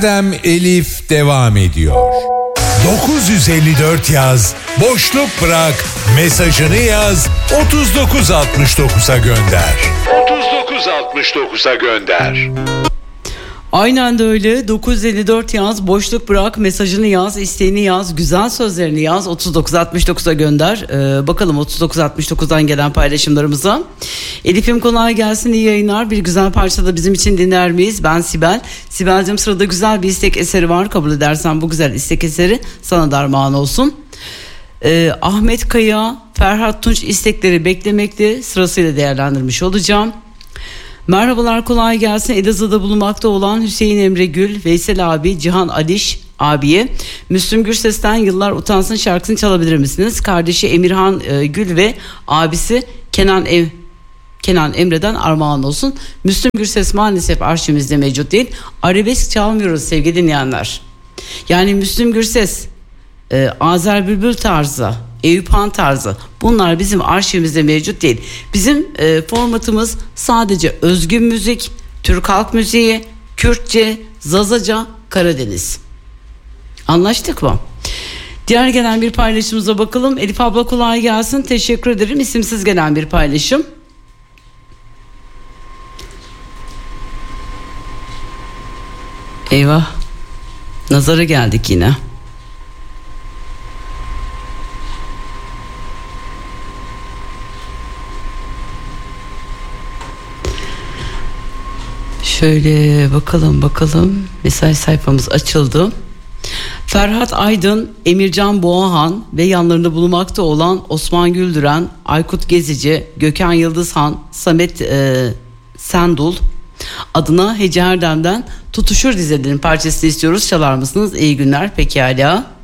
Erdem Elif devam ediyor. 954 yaz, boşluk bırak, mesajını yaz, 3969'a gönder. 3969'a gönder. Aynen de öyle. 954 yaz, boşluk bırak, mesajını yaz, isteğini yaz, güzel sözlerini yaz, 3969'a gönder. Bakalım 3969'dan gelen paylaşımlarımıza. Elif'im kolay gelsin, iyi yayınlar. Bir güzel parça da bizim için dinler miyiz? Ben Sibel. Sibel'cim, sırada güzel bir istek eseri var. Kabul edersen bu güzel istek eseri sana da armağan olsun. Ahmet Kaya, Ferhat Tunç istekleri beklemekte, sırasıyla değerlendirmiş olacağım. Merhabalar, kolay gelsin. Elazığ'da bulunmakta olan Hüseyin Emre Gül, Veysel abi, Cihan Aliş abiye Müslüm Gürses'ten Yıllar Utansın şarkısını çalabilir misiniz? Kardeşi Emirhan Gül ve abisi Kenan Emre'den armağan olsun. Müslüm Gürses maalesef arşivimizde mevcut değil. Arabesk çalmıyoruz sevgili dinleyenler. Yani Müslüm Gürses, Azer Bülbül tarzı, Eyüp Han tarzı, bunlar bizim arşivimizde mevcut değil. Bizim formatımız sadece özgün müzik, Türk halk müziği, Kürtçe, Zazaca, Karadeniz. Anlaştık mı? Diğer gelen bir paylaşımımıza bakalım. Elif abla kolay gelsin. Teşekkür ederim. İsimsiz gelen bir paylaşım. Eyvah. Nazara geldik yine. Şöyle bakalım. Mesaj sayfamız açıldı. Ferhat Aydın, Emircan Boğahan ve yanlarında bulunmakta olan Osman Güldüren, Aykut Gezici, Gökhan Yıldızhan, Samet Sendul adına Hece Erdem'den Tutuşur dizinin parçasını istiyoruz. Çalar mısınız? İyi günler. Pekala.